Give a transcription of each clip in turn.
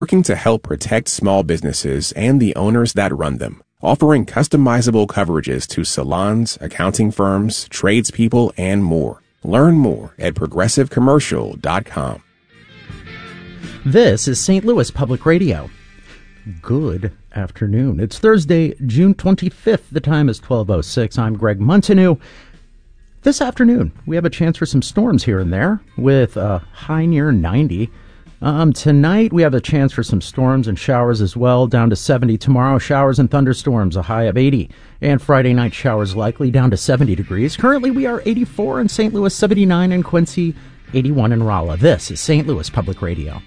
working to help protect small businesses and the owners that run them, offering customizable coverages to salons, accounting firms, tradespeople, and more. Learn more at progressivecommercial.com. This is St. Louis Public Radio. Good afternoon. It's Thursday, June 25th. The time is 12:06. I'm Greg Montanew. This afternoon, we have a chance for some storms here and there with a high near 90. Tonight, we have a chance for some storms and showers as well, down to 70. Tomorrow, showers and thunderstorms, a high of 80. And Friday night, showers likely, down to 70 degrees. Currently, we are 84 in St. Louis, 79 in Quincy, 81 in Rolla. This is St. Louis Public Radio.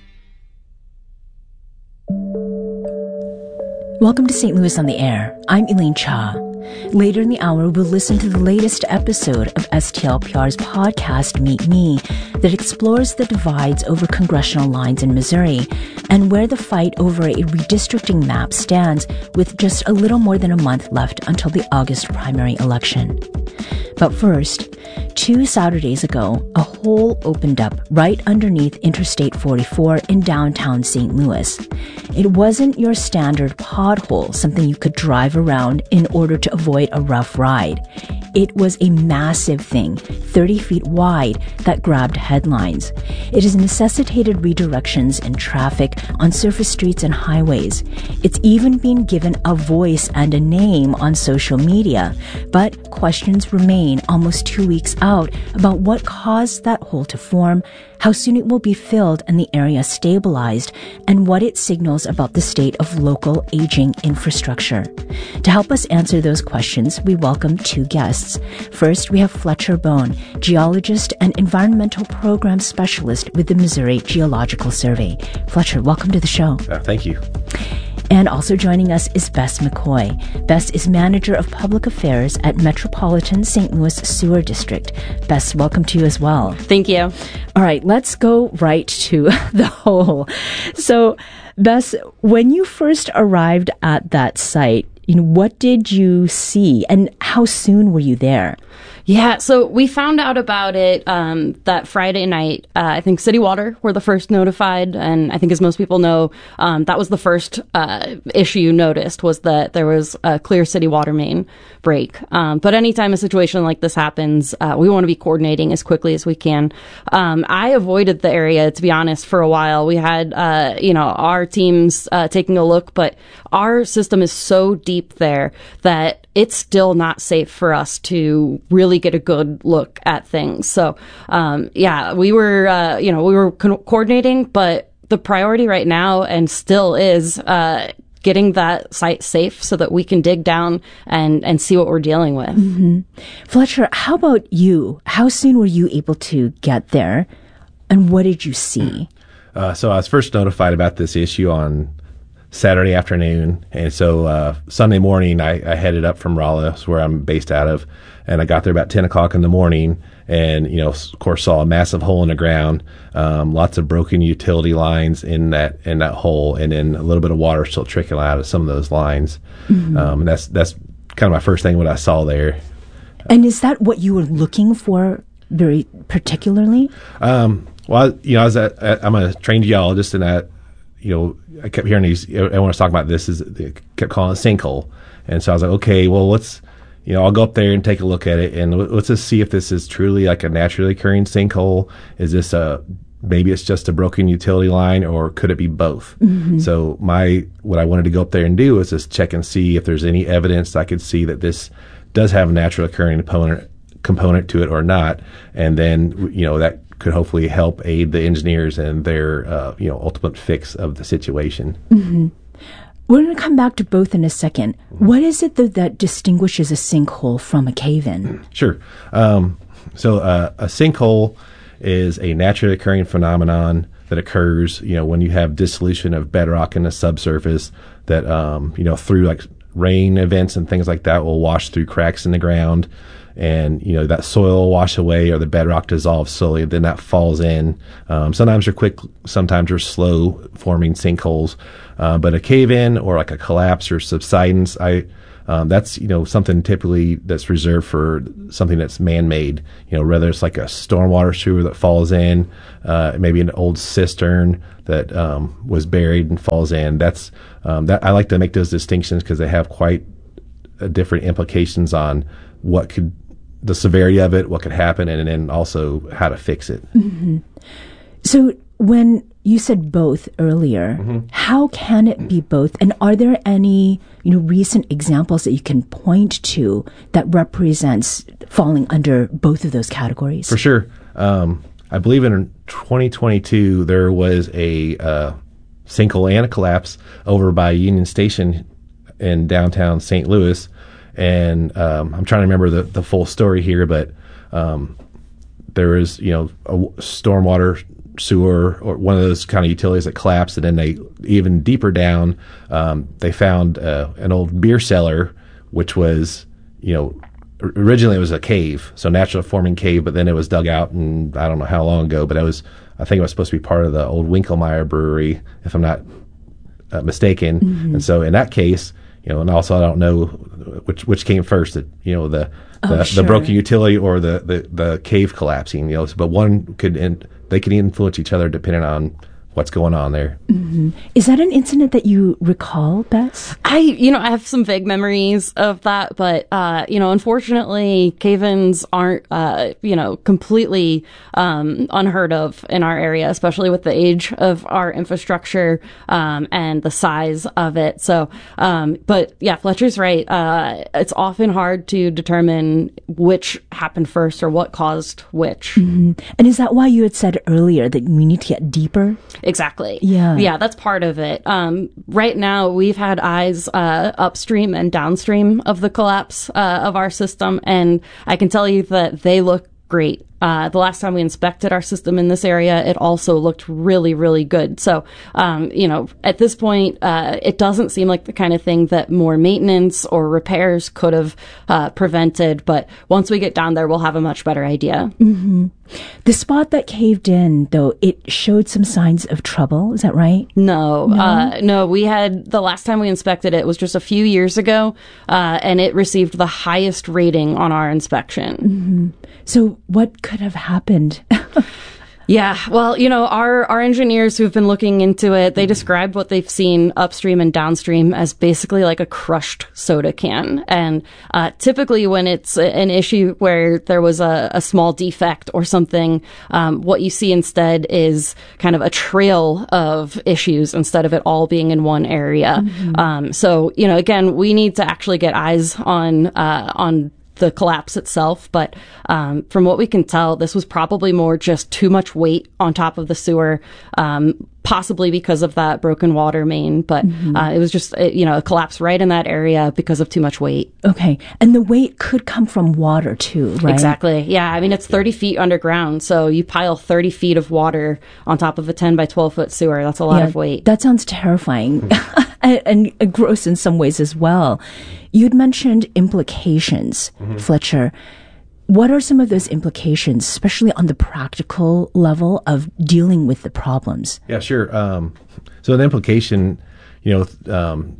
Welcome to St. Louis on the Air. I'm Elaine Cha. Later in the hour, we'll listen to the latest episode of STLPR's podcast, Meet Me, that explores the divides over congressional lines in Missouri and where the fight over a redistricting map stands with just a little more than a month left until the August primary election. But first, 2 Saturdays ago, a hole opened up right underneath Interstate 44 in downtown St. Louis. It wasn't your standard pothole, something you could drive around in order to avoid a rough ride. It was a massive thing, 30 feet wide, that grabbed headlines. It has necessitated redirections in traffic on surface streets and highways. It's even been given a voice and a name on social media, but questions remain almost 2 weeks out about what caused that hole to form, how soon it will be filled and the area stabilized, and what it signals about the state of local aging infrastructure. To help us answer those questions, we welcome 2 guests. First, we have Fletcher Bone, geologist and environmental program specialist with the Missouri Geological Survey. Fletcher, welcome to the show. Thank you. And also joining us is Bess McCoy. Bess is Manager of Public Affairs at Metropolitan St. Louis Sewer District. Bess, welcome to you as well. Thank you. All right, let's go right to the hole. So, Bess, when you first arrived at that site, what did you see and how soon were you there? Yeah, so we found out about it that Friday night. I think City Water were the first notified, and I think as most people know, that was the first issue noticed, was that there was a clear city water main break. But anytime a situation like this happens, we want to be coordinating as quickly as we can. I avoided the area, to be honest, for a while. We had, our teams taking a look, but our system is so deep there that it's still not safe for us to really get a good look at things. So, we were coordinating, but the priority right now and still is getting that site safe so that we can dig down and see what we're dealing with. Mm-hmm. Fletcher, how about you? How soon were you able to get there, and what did you see? So I was first notified about this issue on Saturday afternoon, and so Sunday morning I headed up from Rolla, where I'm based out of, and I got there about 10 o'clock in the morning, and of course saw a massive hole in the ground, lots of broken utility lines in that hole, and then a little bit of water still trickling out of some of those lines. Mm-hmm. And that's kind of my first thing what I saw there. And is that what you were looking for very particularly? I'm a trained geologist, and I kept hearing everyone was talking about this, they kept calling it sinkhole. And so I was like, okay, well, I'll go up there and take a look at it, and let's just see if this is truly like a naturally occurring sinkhole. Is this maybe it's just a broken utility line, or could it be both? Mm-hmm. So what I wanted to go up there and do is just check and see if there's any evidence I could see that this does have a naturally occurring component to it or not. And then, that could hopefully help aid the engineers and their, ultimate fix of the situation. Mm-hmm. We're going to come back to both in a second. What is it that distinguishes a sinkhole from a cave-in? Sure. So a sinkhole is a naturally occurring phenomenon that occurs, when you have dissolution of bedrock in the subsurface that, through like rain events and things like that will wash through cracks in the ground. and that soil will wash away or the bedrock dissolves slowly. Then that falls in. Sometimes they're quick, sometimes they're slow forming sinkholes. But a cave in or like a collapse or subsidence, that's something typically that's reserved for something that's man-made. Whether it's like a stormwater sewer that falls in, maybe an old cistern that was buried and falls in. That's that I like to make those distinctions because they have quite different implications on the severity of it, what could happen, and then also how to fix it. Mm-hmm. So when you said both earlier, how can it be both? And are there any recent examples that you can point to that represents falling under both of those categories? For sure. I believe in 2022 there was a sinkhole and a collapse over by Union Station in downtown St. Louis. And I'm trying to remember the full story here, but there was, a stormwater sewer or one of those kind of utilities that collapsed, and then they even deeper down, they found an old beer cellar, which was, originally it was a cave, so natural forming cave, but then it was dug out, and I don't know how long ago, but I think it was supposed to be part of the old Winkelmeyer brewery, if I'm not mistaken. And so in that case, and also I don't know which came first, the broken utility or the cave collapsing, but one they could influence each other depending on what's going on there. Mm-hmm. Is that an incident that you recall, Bess? I have some vague memories of that, but, unfortunately, cave-ins aren't, completely unheard of in our area, especially with the age of our infrastructure and the size of it. So, but yeah, Fletcher's right. It's often hard to determine which happened first or what caused which. Mm-hmm. And is that why you had said earlier that we need to get deeper? Exactly. Yeah, that's part of it. Right now, we've had eyes upstream and downstream of the collapse of our system, and I can tell you that they look great. The last time we inspected our system in this area, it also looked really, really good. So, at this point, it doesn't seem like the kind of thing that more maintenance or repairs could have prevented. But once we get down there, we'll have a much better idea. Mm-hmm. The spot that caved in, though, it showed some signs of trouble. Is that right? No. We had, the last time we inspected it was just a few years ago, and it received the highest rating on our inspection. Mm-hmm. So what could have happened? Yeah, well, our engineers who've been looking into it, they described what they've seen upstream and downstream as basically like a crushed soda can. And typically when it's an issue where there was a small defect or something, what you see instead is kind of a trail of issues instead of it all being in one area. Mm-hmm. So, again, we need to actually get eyes on the collapse itself, but from what we can tell, this was probably more just too much weight on top of the sewer, possibly because of that broken water main, but it was just a collapse right in that area because of too much weight. Okay, and the weight could come from water too, right? Exactly. Yeah, I mean it's 30 feet underground, so you pile 30 feet of water on top of a 10 by 12 foot sewer. That's a lot of weight. That sounds terrifying. And gross in some ways as well. You'd mentioned implications, Fletcher. What are some of those implications, especially on the practical level of dealing with the problems? Yeah, sure. So an implication, having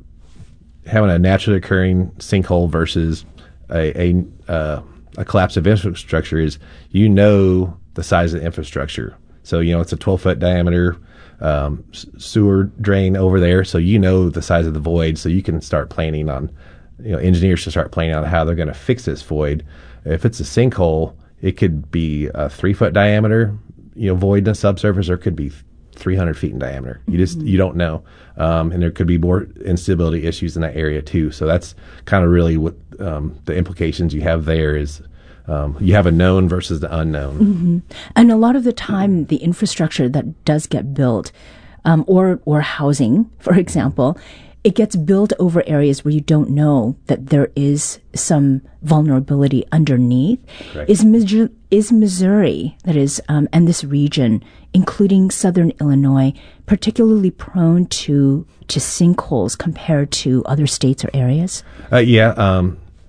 a naturally occurring sinkhole versus a collapse of infrastructure is, the size of the infrastructure. So, it's a 12-foot diameter sewer drain over there, so the size of the void, so you can start planning on, engineers should start planning on how they're going to fix this void. If it's a sinkhole, it could be a 3-foot diameter, void in the subsurface, or it could be 300 feet in diameter. You don't know, and there could be more instability issues in that area too. So that's kind of really what the implications you have there is. You have a known versus the unknown. Mm-hmm. And a lot of the time, the infrastructure that does get built, or housing, for example, it gets built over areas where you don't know that there is some vulnerability underneath. Correct. Is Missouri, that is, and this region, including southern Illinois, particularly prone to sinkholes compared to other states or areas?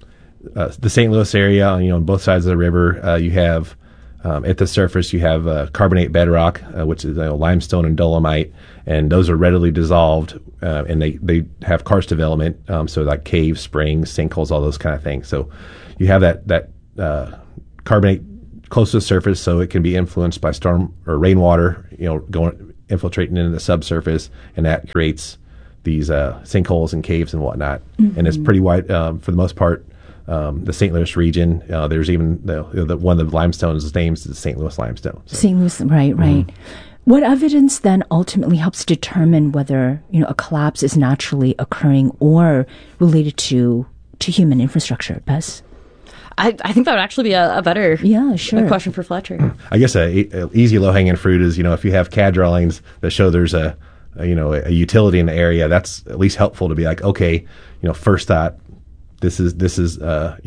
the St. Louis area, on both sides of the river, you have at the surface you have carbonate bedrock, which is limestone and dolomite, and those are readily dissolved, and they have karst development, so like caves, springs, sinkholes, all those kind of things. So you have that carbonate close to the surface, so it can be influenced by storm or rainwater, infiltrating into the subsurface, and that creates these sinkholes and caves and whatnot. Mm-hmm. And it's pretty wide for the most part. The St. Louis region, there's even the one of the limestones names is St. Louis limestone. So. St. Louis, right. Mm-hmm. What evidence then ultimately helps determine whether a collapse is naturally occurring or related to human infrastructure, Bess? I think that would actually be a better question for Fletcher. I guess a easy low-hanging fruit is, if you have CAD drawings that show there's a utility in the area, that's at least helpful to be like, okay, first thought, this is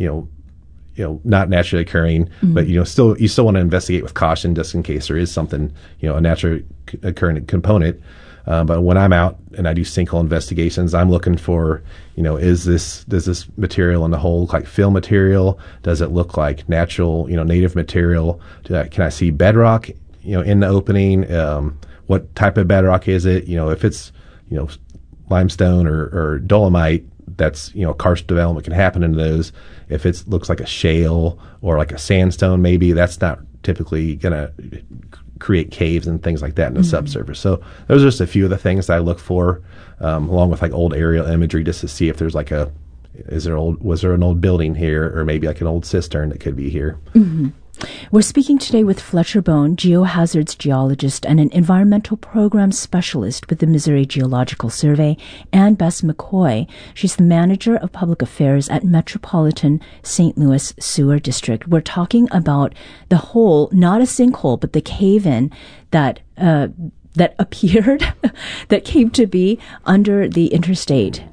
not naturally occurring, mm-hmm. but you still want to investigate with caution just in case there is something, a naturally occurring component. But when I'm out and I do sinkhole investigations, I'm looking for, does this material in the hole look like fill material? Does it look like natural, native material? Can I see bedrock, in the opening? What type of bedrock is it? If it's, limestone or dolomite, that's, karst development can happen in those. If it looks like a shale or like a sandstone, maybe that's not typically going to create caves and things like that in the mm-hmm. subsurface. So those are just a few of the things that I look for, along with like old aerial imagery, just to see if there's like was there an old building here, or maybe like an old cistern that could be here. Mm-hmm. We're speaking today with Fletcher Bone, geohazards geologist and an environmental program specialist with the Missouri Geological Survey, and Bess McCoy. She's the manager of public affairs at Metropolitan St. Louis Sewer District. We're talking about the hole, not a sinkhole, but the cave-in that appeared, that came to be under the interstate,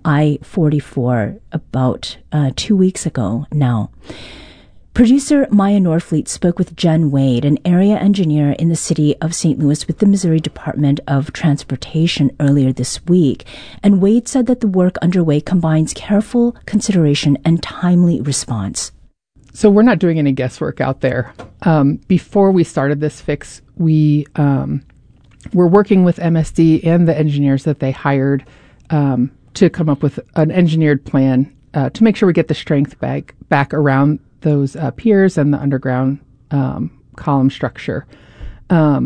I-44, about 2 weeks ago now. Producer Maya Norfleet spoke with Jen Wade, an area engineer in the city of St. Louis with the Missouri Department of Transportation earlier this week. And Wade said that the work underway combines careful consideration and timely response. So we're not doing any guesswork out there. Before we started this fix, we were working with MSD and the engineers that they hired to come up with an engineered plan to make sure we get the strength back around those piers and the underground column structure. Our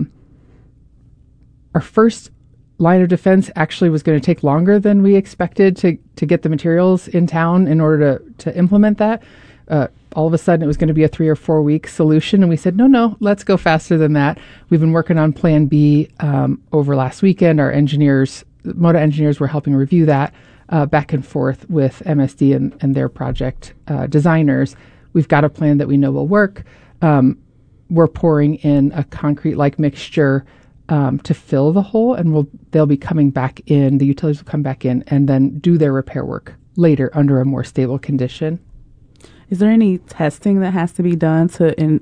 first line of defense actually was going to take longer than we expected to get the materials in town in order to implement that. All of a sudden, it was going to be a 3 or 4 week solution, and we said, no, let's go faster than that. We've been working on Plan B over last weekend. Our MODA engineers were helping review that back and forth with MSD and their project designers. We've got a plan that we know will work. We're pouring in a concrete-like mixture to fill the hole, and they'll be coming back in. The utilities will come back in and then do their repair work later under a more stable condition. Is there any testing that has to be done the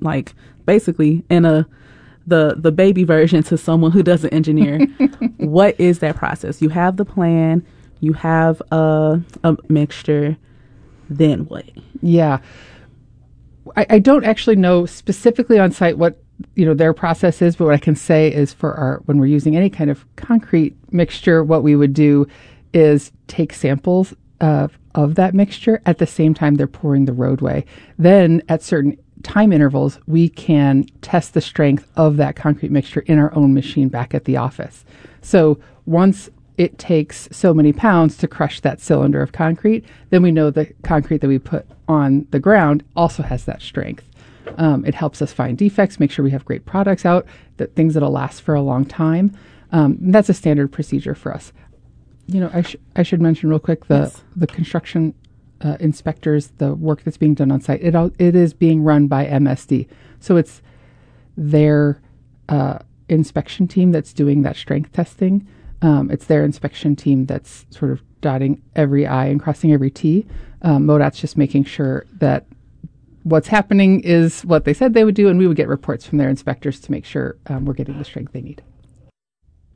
baby version to someone who doesn't engineer? What is that process? You have the plan, you have a mixture, then what? Yeah. I don't actually know specifically on site what their process is, but what I can say is when we're using any kind of concrete mixture, what we would do is take samples of that mixture at the same time they're pouring the roadway. Then at certain time intervals, we can test the strength of that concrete mixture in our own machine back at the office. So once it takes so many pounds to crush that cylinder of concrete, then we know the concrete that we put on the ground also has that strength. It helps us find defects, make sure we have great products out, things that'll last for a long time. That's a standard procedure for us. I should mention real quick the construction inspectors, the work that's being done on site. It is being run by MSD, so it's their inspection team that's doing that strength testing. It's their inspection team that's sort of dotting every I and crossing every T. MODA's just making sure that what's happening is what they said they would do, and we would get reports from their inspectors to make sure we're getting the strength they need.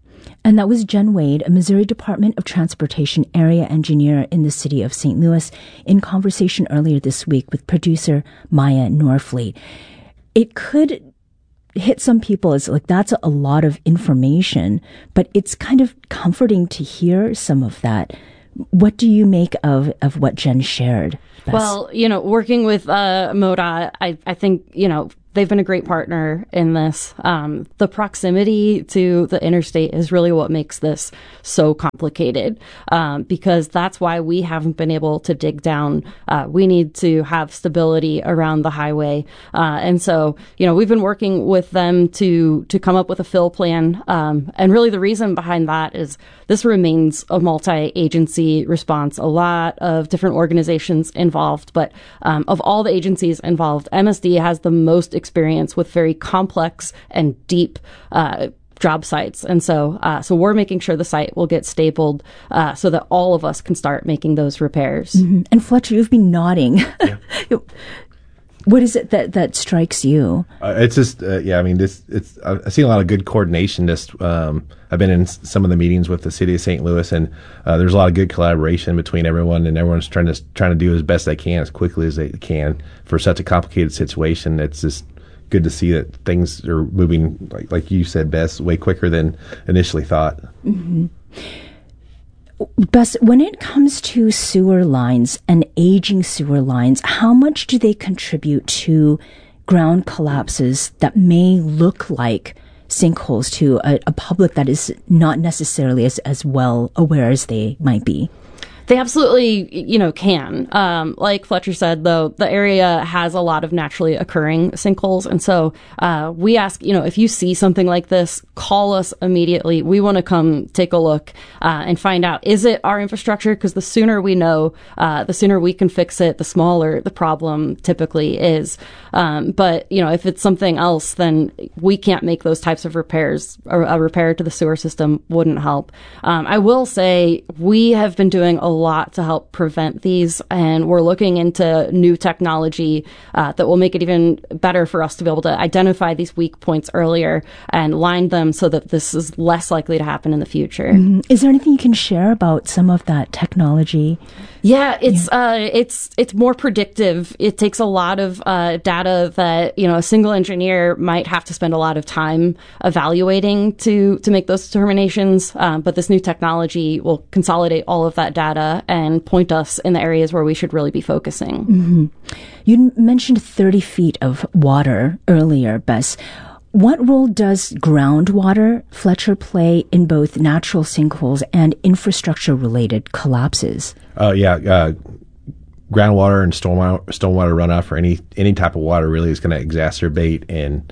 And that was Jen Wade, a Missouri Department of Transportation area engineer in the city of St. Louis, in conversation earlier this week with producer Maya Norfleet. It could hit some people as like, that's a lot of information, but it's kind of comforting to hear some of that. What do you make of what Jen shared? Bess? Well, working with MoDOT, I think, they've been a great partner in this. The proximity to the interstate is really what makes this so complicated, because that's why we haven't been able to dig down. We need to have stability around the highway. And so, we've been working with them to come up with a fill plan. And really the reason behind that is this remains a multi-agency response, a lot of different organizations involved. But of all the agencies involved, MSD has the most experience with very complex and deep job sites. And so we're making sure the site will get stabled so that all of us can start making those repairs. Mm-hmm. And Fletcher, you've been nodding. Yeah. What is it that strikes you? It's just, I've seen a lot of good coordination. I've been in some of the meetings with the city of St. Louis, and there's a lot of good collaboration between everyone, and everyone's trying to do as best they can, as quickly as they can for such a complicated situation. It's just good to see that things are moving, like you said, Bess, way quicker than initially thought. Mm-hmm. Bess, when it comes to sewer lines and aging sewer lines, how much do they contribute to ground collapses that may look like sinkholes to a public that is not necessarily as well aware as they might be? They absolutely, can. Like Fletcher said, though, the area has a lot of naturally occurring sinkholes. And so we ask, if you see something like this, call us immediately. We want to come take a look and find out, is it our infrastructure? Because the sooner we know, the sooner we can fix it, the smaller the problem typically is. But, if it's something else, then we can't make those types of repairs. A repair to the sewer system wouldn't help. I will say we have been doing a lot to help prevent these, and we're looking into new technology that will make it even better for us to be able to identify these weak points earlier and line them so that this is less likely to happen in the future. Mm-hmm. Is there anything you can share about some of that technology? Yeah, it's more predictive. It takes a lot of data that a single engineer might have to spend a lot of time evaluating to make those determinations. But this new technology will consolidate all of that data and point us in the areas where we should really be focusing. Mm-hmm. You mentioned 30 feet of water earlier, Bess. What role does groundwater, Fletcher, play in both natural sinkholes and infrastructure-related collapses? Groundwater and stormwater runoff for any type of water really is going to exacerbate and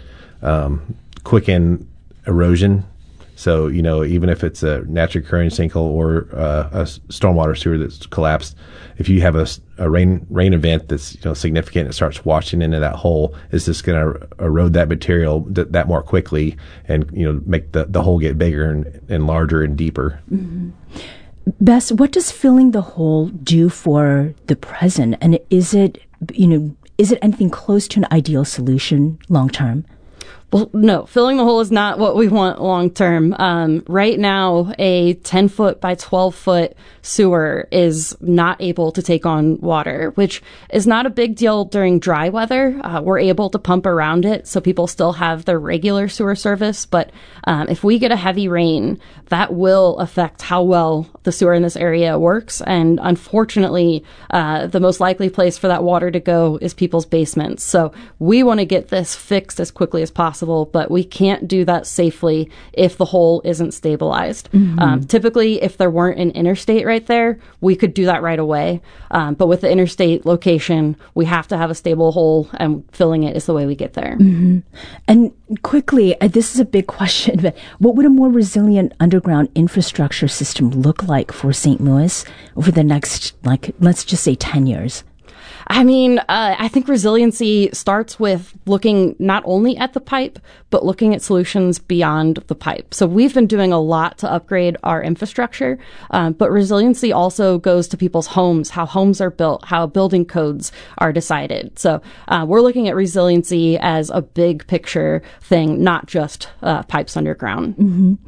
quicken erosion. So, even if it's a naturally occurring sinkhole or a stormwater sewer that's collapsed, if you have a rain event that's significant, it starts washing into that hole, it's just going to erode that material that more quickly and make the hole get bigger and larger and deeper. Mm-hmm. Bess, what does filling the hole do for the present, and is it anything close to an ideal solution long term? Well, no, filling the hole is not what we want long term. Right now, a 10-foot by 12-foot sewer is not able to take on water, which is not a big deal during dry weather. We're able to pump around it, so people still have their regular sewer service. But if we get a heavy rain, that will affect how well the sewer in this area works. And unfortunately, the most likely place for that water to go is people's basements. So we want to get this fixed as quickly as possible, but we can't do that safely if the hole isn't stabilized. Mm-hmm. Typically, if there weren't an interstate right there, we could do that right away. But with the interstate location, we have to have a stable hole, and filling it is the way we get there. Mm-hmm. And quickly, this is a big question, but what would a more resilient underground infrastructure system look like for St. Louis over the next, let's just say 10 years? I mean, I think resiliency starts with looking not only at the pipe, but looking at solutions beyond the pipe. So we've been doing a lot to upgrade our infrastructure, but resiliency also goes to people's homes, how homes are built, how building codes are decided. So we're looking at resiliency as a big picture thing, not just pipes underground. Mm-hmm.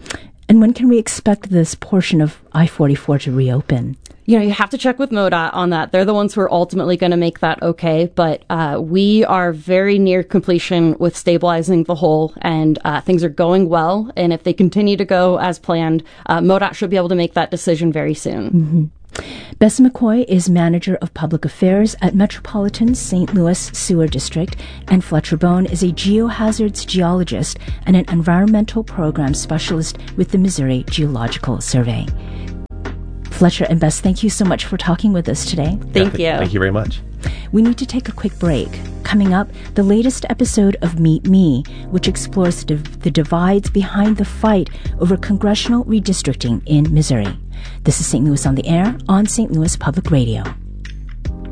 And when can we expect this portion of I-44 to reopen? You have to check with MoDOT on that. They're the ones who are ultimately going to make that okay. But we are very near completion with stabilizing the hole, and things are going well. And if they continue to go as planned, MoDOT should be able to make that decision very soon. Mm-hmm. Bessie McCoy is Manager of Public Affairs at Metropolitan St. Louis Sewer District, and Fletcher Bone is a geohazards geologist and an environmental program specialist with the Missouri Geological Survey. Fletcher and Bess, thank you so much for talking with us today. Thank you. Thank you very much. We need to take a quick break. Coming up, the latest episode of Meet Me, which explores the divides behind the fight over congressional redistricting in Missouri. This is St. Louis on the Air on St. Louis Public Radio.